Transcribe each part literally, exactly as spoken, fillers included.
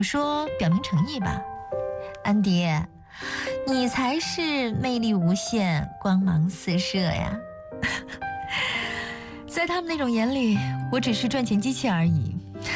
我说表明诚意吧。安迪，你才是魅力无限、光芒四射呀！在他们那种眼里，我只是赚钱机器而已。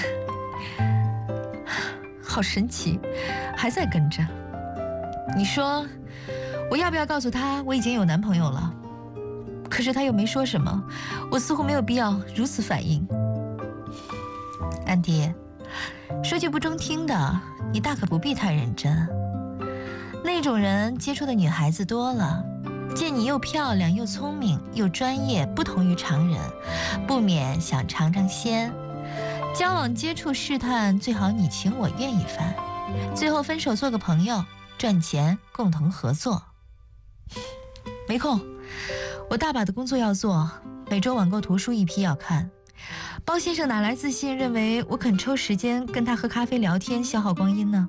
好神奇，还在跟着。你说，我要不要告诉他我已经有男朋友了？可是他又没说什么，我似乎没有必要如此反应。安迪，说句不中听的，你大可不必太认真。那种人接触的女孩子多了，见你又漂亮又聪明又专业，不同于常人，不免想尝尝鲜。交往接触试探，最好你情我愿一番，最后分手做个朋友，赚钱共同合作。没空，我大把的工作要做，每周网购图书一批要看。包先生哪来自信认为我肯抽时间跟他喝咖啡聊天消耗光阴呢？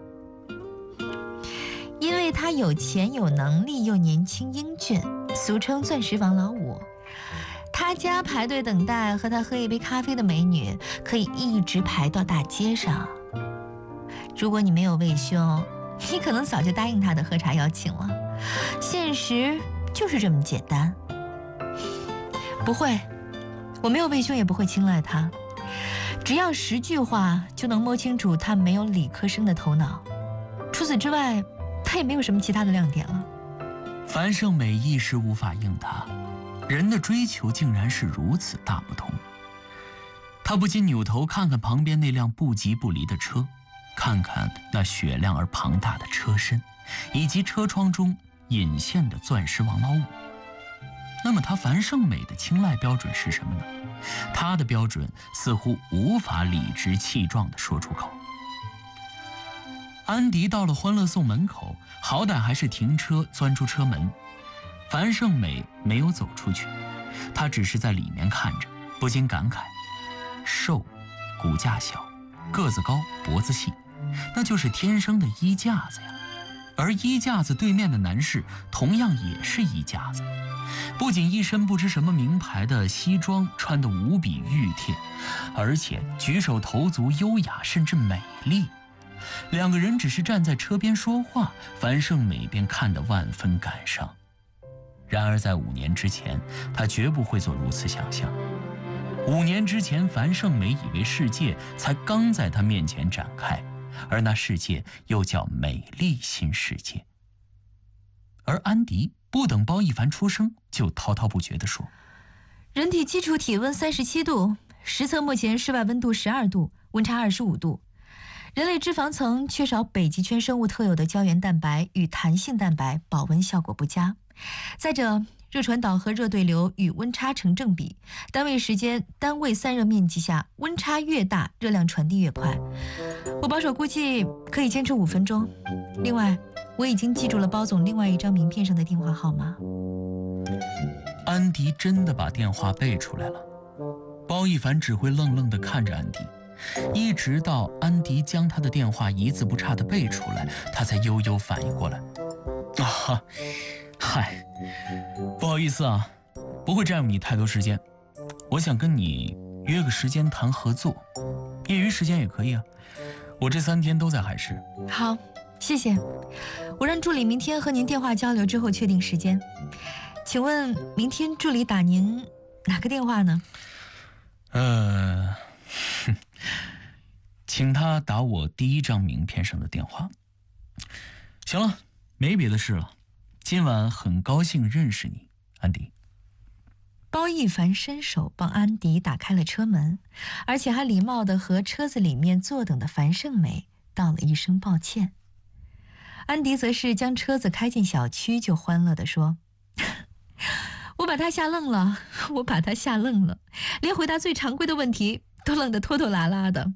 因为他有钱有能力又年轻英俊，俗称钻石王老五。他家排队等待和他喝一杯咖啡的美女可以一直排到大街上。如果你没有魏兄，你可能早就答应他的喝茶邀请了。现实就是这么简单。不会，我没有魏兄也不会青睐他。只要十句话就能摸清楚他没有理科生的头脑。除此之外，他也没有什么其他的亮点了。 樊胜美一时无法应他。人的追求竟然是如此大不同。他不禁扭头看看旁边那辆不急不离的车，看看那雪亮而庞大的车身，以及车窗中隐现的钻石王老五。那么他樊胜美的青睐标准是什么呢？他的标准似乎无法理直气壮地说出口。安迪到了欢乐颂门口，好歹还是停车钻出车门。樊胜美没有走出去，她只是在里面看着，不禁感慨：瘦，骨架小，个子高，脖子细，那就是天生的衣架子呀。而衣架子对面的男士同样也是衣架子，不仅一身不知什么名牌的西装穿得无比熨帖，而且举手投足优雅甚至美丽。两个人只是站在车边说话，樊胜美便看得万分感伤。然而在五年之前，他绝不会做如此想象。五年之前，樊胜美以为世界才刚在他面前展开，而那世界又叫美丽新世界。而安迪不等包一凡出声，就滔滔不绝地说： 人体基础体温三十七度，实测目前室外温度十二度，温差二十五度。人类脂肪层缺少北极圈生物特有的胶原蛋白与弹性蛋白，保温效果不佳。再者，热传导和热对流与温差成正比，单位时间、单位散热面积下，温差越大，热量传递越快。我保守估计可以坚持五分钟。另外，我已经记住了包总另外一张名片上的电话号码。 安迪真的把电话背出来了。包一凡只会愣愣地看着安迪，一直到安迪将他的电话一字不差地背出来，他才悠悠反应过来。啊，嗨，不好意思啊，不会占用你太多时间。我想跟你约个时间谈合作，业余时间也可以啊。我这三天都在海市。 好，谢谢。我让助理明天和您电话交流之后确定时间。请问明天助理打您哪个电话呢？ 呃，请他打我第一张名片上的电话。行了，没别的事了。今晚很高兴认识你，安迪。 包一凡伸手帮安迪打开了车门，而且还礼貌地和车子里面坐等的樊胜美道了一声抱歉。安迪则是将车子开进小区，就欢乐地说：我把他吓愣了，我把他吓愣了，连回答最常规的问题都愣得拖拖拉拉的。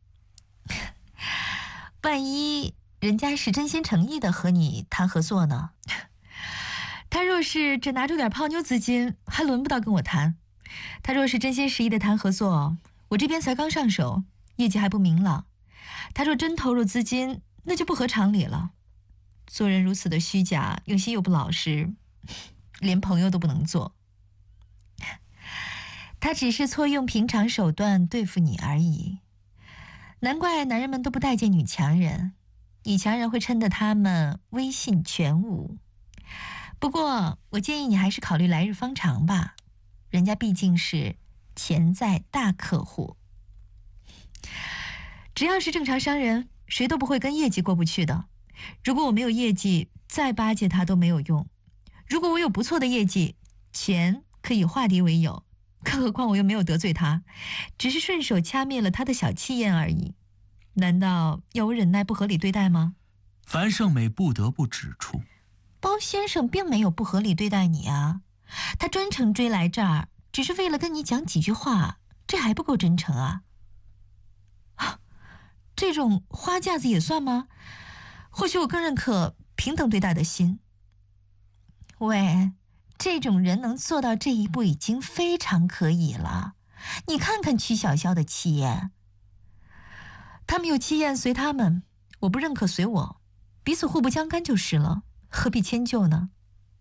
万一人家是真心诚意的和你谈合作呢？他若是只拿出点泡妞资金，还轮不到跟我谈。他若是真心实意的谈合作，我这边才刚上手，业绩还不明朗。他若真投入资金，那就不合常理了。做人如此的虚假，用心又不老实，连朋友都不能做。他只是错用平常手段对付你而已。 难怪男人们都不待见女强人，女强人会称得他们威信全无。不过，我建议你还是考虑来日方长吧，人家毕竟是潜在大客户。只要是正常商人，谁都不会跟业绩过不去的。如果我没有业绩，再巴结他都没有用。如果我有不错的业绩，钱可以化敌为友，更何况我又没有得罪他，只是顺手掐灭了他的小气焰而已。难道要我忍耐不合理对待吗？ 樊胜美不得不指出， 包先生并没有不合理对待你啊，他专程追来这儿，只是为了跟你讲几句话，这还不够真诚啊？啊，这种花架子也算吗？或许我更认可平等对待的心。喂，这种人能做到这一步已经非常可以了。你看看曲筱绡的气焰，他们有气焰随他们，我不认可随我，彼此互不相干就是了，何必迁就呢？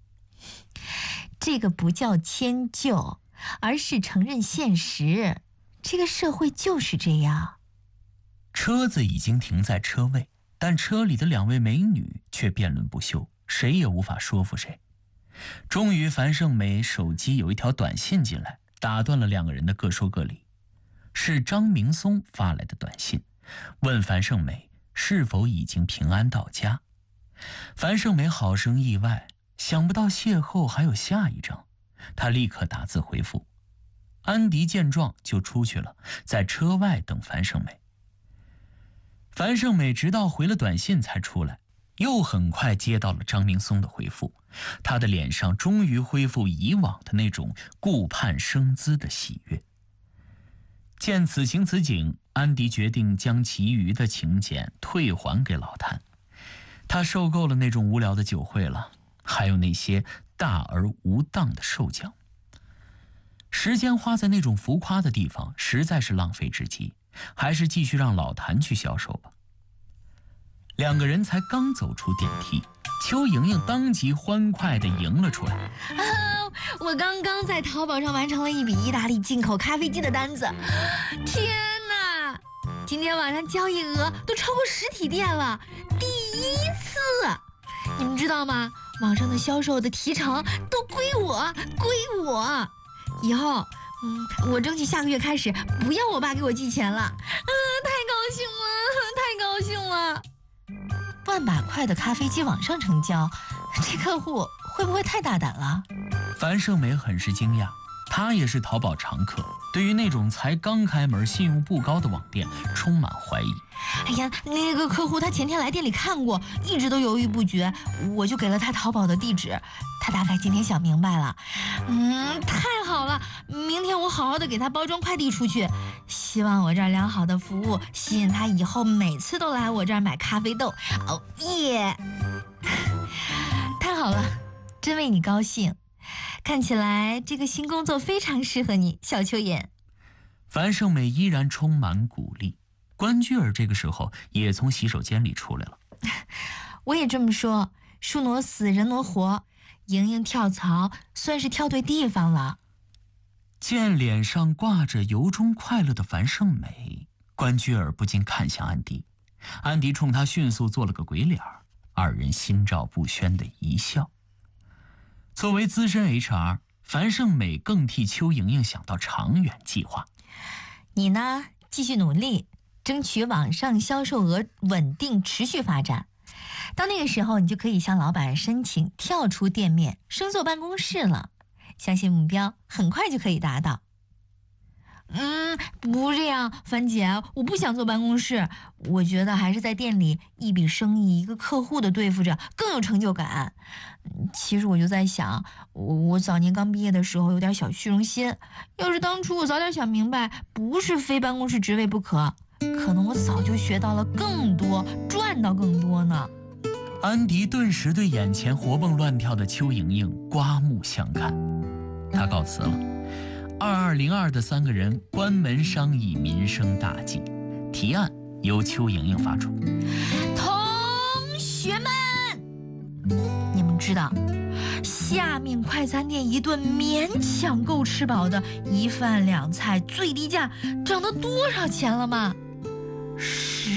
这个不叫迁就，而是承认现实。这个社会就是这样。 车子已经停在车位，但车里的两位美女却辩论不休，谁也无法说服谁。终于，樊胜美手机有一条短信进来，打断了两个人的各说各理。是张明松发来的短信，问樊胜美是否已经平安到家。樊胜美好生意外，想不到邂逅还有下一章，她立刻打字回复。安迪见状就出去了，在车外等樊胜美。樊胜美直到回了短信才出来，又很快接到了张明松的回复，他的脸上终于恢复以往的那种顾盼生姿的喜悦。见此情此景，安迪决定将其余的请柬退还给老谭。他受够了那种无聊的酒会了，还有那些大而无当的受奖。时间花在那种浮夸的地方实在是浪费之极，还是继续让老谭去销售吧。两个人才刚走出电梯，邱莹莹当即欢快地迎了出来。 啊，我刚刚在淘宝上完成了一笔意大利进口咖啡机的单子，天哪！今天晚上交易额都超过实体店了，第一次！你们知道吗？网上的销售的提成都归我，归我！以后，嗯，我争取下个月开始不要我爸给我寄钱了。嗯，太高兴了，太高兴了！万把块的咖啡机网上成交，这客户会不会太大胆了？ 樊胜美很是惊讶，她也是淘宝常客，对于那种才刚开门、信用不高的网店充满怀疑。 哎呀，那个客户他前天来店里看过，一直都犹豫不决，我就给了他淘宝的地址，他大概今天想明白了。嗯，太好了，明天我好好的给他包装快递出去，希望我这儿良好的服务吸引他以后每次都来我这儿买咖啡豆。哦耶！太好了，真为你高兴。看起来这个新工作非常适合你，小秋妍。 樊胜美依然充满鼓励。关雎尔这个时候也从洗手间里出来了。 我也这么说，树挪死，人挪活，莹莹跳槽算是跳对地方了。 见脸上挂着由衷快乐的樊胜美，关雎尔不禁看向安迪。安迪冲他迅速做了个鬼脸，二人心照不宣的一笑。作为资深 H R， 樊胜美更替邱莹莹想到长远计划。 你呢，继续努力，争取网上销售额稳定持续发展。到那个时候，你就可以向老板申请跳出店面，升做办公室了。相信目标很快就可以达到。嗯，不这样，樊姐，我不想坐办公室，我觉得还是在店里一笔生意一个客户的对付着更有成就感。其实我就在想，我我早年刚毕业的时候有点小虚荣心，要是当初我早点想明白，不是非办公室职位不可，可能我早就学到了更多，赚到更多呢。 安迪顿时对眼前活蹦乱跳的邱莹莹刮目相看，他告辞了。二二零二的三个人关门商议民生大计，提案由邱莹莹发出。 同学们，你们知道下面快餐店一顿勉强够吃饱的一饭两菜最低价涨到多少钱了吗？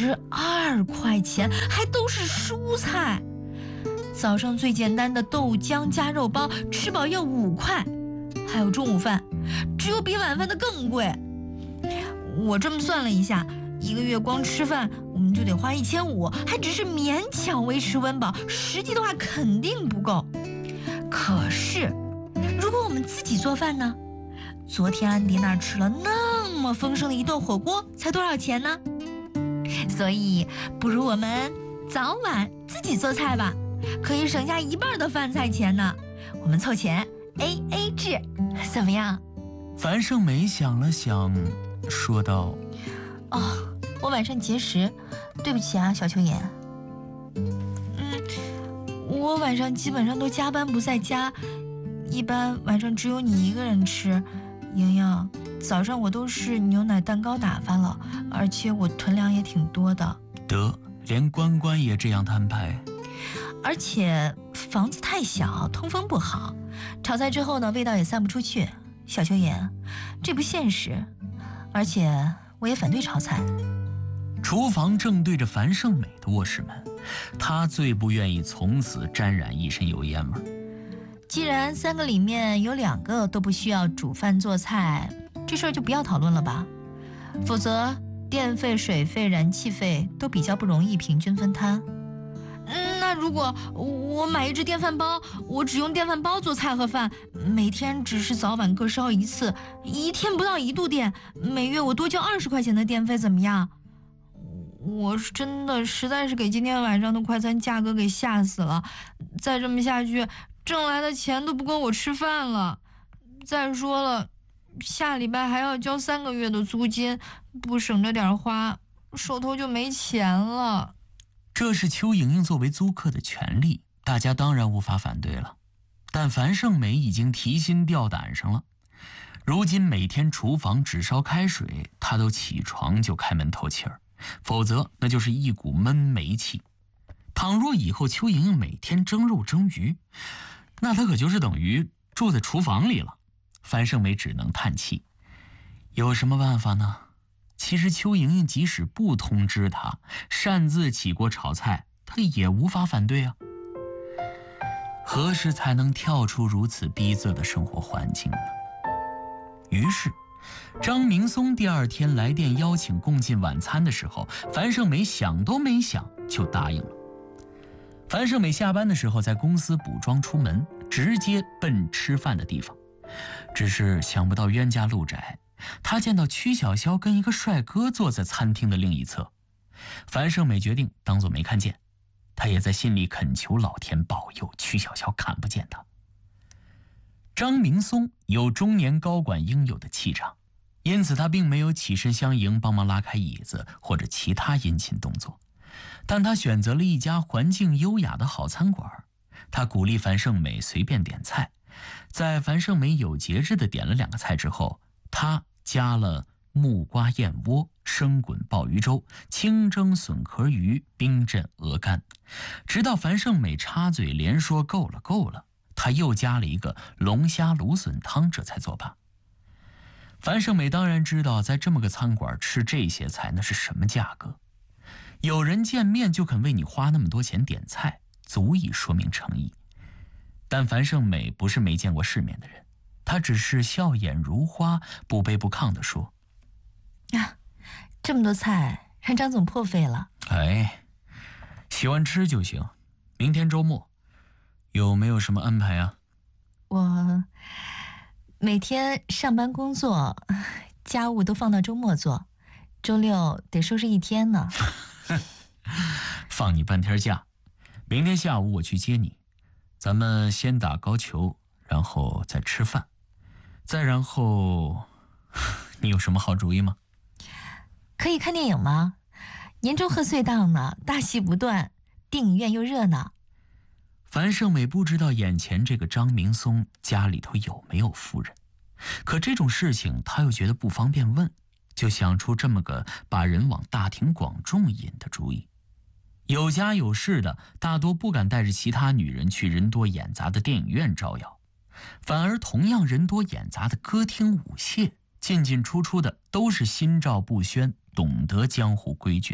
十二块钱，还都是蔬菜。早上最简单的豆浆加肉包，吃饱要五块，还有中午饭，只有比晚饭的更贵。我这么算了一下，一个月光吃饭我们就得花一千五，还只是勉强维持温饱，实际的话肯定不够。可是，如果我们自己做饭呢？昨天安迪那儿吃了那么丰盛的一顿火锅，才多少钱呢？所以，不如我们早晚自己做菜吧，可以省下一半的饭菜钱呢。我们凑钱 A A 制，怎么样？ 樊胜美想了想，说道：“ 哦，我晚上节食，对不起啊，小秋妍。嗯，我晚上基本上都加班不在家，一般晚上只有你一个人吃。莹莹，早上我都是牛奶蛋糕打发了，而且我囤粮也挺多的。 得，连关关也这样摊牌。 而且房子太小，通风不好，炒菜之后呢，味道也散不出去。小秋妍，这不现实，而且我也反对炒菜。” 厨房正对着樊胜美的卧室门，她最不愿意从此沾染一身油烟味儿。 既然三个里面有两个都不需要煮饭做菜，这事儿就不要讨论了吧。否则电费、水费、燃气费都比较不容易平均分摊。嗯，那如果我买一只电饭煲，我只用电饭煲做菜和饭，每天只是早晚各烧一次，一天不到一度电，每月我多交二十块钱的电费，怎么样？我是真的实在是给今天晚上的快餐价格给吓死了，再这么下去，挣来的钱都不够我吃饭了。再说了，下礼拜还要交三个月的租金，不省着点花，手头就没钱了。 这是邱莹莹作为租客的权利，大家当然无法反对了。但樊胜美已经提心吊胆上了。如今每天厨房只烧开水，她都起床就开门透气儿，否则那就是一股闷煤气。倘若以后邱莹莹每天蒸肉蒸鱼，那她可就是等于住在厨房里了。樊胜美只能叹气。有什么办法呢？其实邱莹莹即使不通知她，擅自起锅炒菜，她也无法反对啊。何时才能跳出如此逼仄的生活环境呢？于是张明松第二天来电邀请共进晚餐的时候，樊胜美想都没想就答应了。樊胜美下班的时候在公司补妆出门，直接奔吃饭的地方。只是想不到冤家路窄，她见到曲筱绡跟一个帅哥坐在餐厅的另一侧。樊胜美决定当作没看见，她也在心里恳求老天保佑曲筱绡看不见她。张明松有中年高管应有的气场，因此他并没有起身相迎，帮忙拉开椅子或者其他殷勤动作，但他选择了一家环境优雅的好餐馆。他鼓励樊胜美随便点菜，在樊胜美有节制地点了两个菜之后，他加了木瓜燕窝、生滚鲍鱼粥、清蒸笋壳鱼、冰镇鹅肝，直到樊胜美插嘴连说够了够了，他又加了一个龙虾芦笋汤，这才作罢。樊胜美当然知道在这么个餐馆吃这些菜那是什么价格，有人见面就肯为你花那么多钱点菜，足以说明诚意。但樊胜美不是没见过世面的人，她只是笑眼如花，不卑不亢地说： 啊，这么多菜让张总破费了。 哎，喜欢吃就行。明天周末有没有什么安排啊？ 我每天上班工作，家务都放到周末做，周六得收拾一天呢。 放你半天假，明天下午我去接你，咱们先打高球，然后再吃饭，再然后，你有什么好主意吗？ 可以看电影吗？年终贺岁档呢，大戏不断，电影院又热闹。 樊胜美不知道眼前这个张明松家里头有没有夫人，可这种事情他又觉得不方便问，就想出这么个把人往大庭广众引的主意。有家有室的大多不敢带着其他女人去人多眼杂的电影院招摇，反而同样人多眼杂的歌厅舞榭，进进出出的都是心照不宣、懂得江湖规矩的人。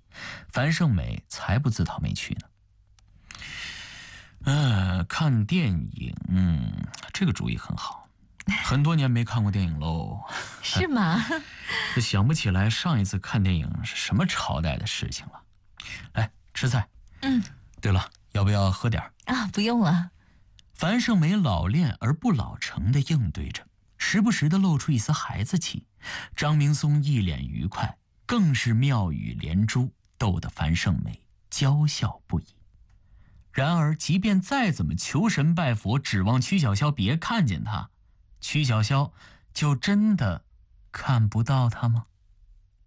樊胜美才不自讨没趣呢。呃，看电影，嗯，这个主意很好。很多年没看过电影喽。 是吗？ 想不起来上一次看电影是什么朝代的事情了。来，吃菜。 嗯。 对了，要不要喝点啊？不用了。 樊胜美老练而不老成地应对着，时不时地露出一丝孩子气。张明松一脸愉快，更是妙语连珠，逗得樊胜美娇笑不已。然而，即便再怎么求神拜佛，指望曲筱绡别看见他，曲筱绡就真的看不到他吗？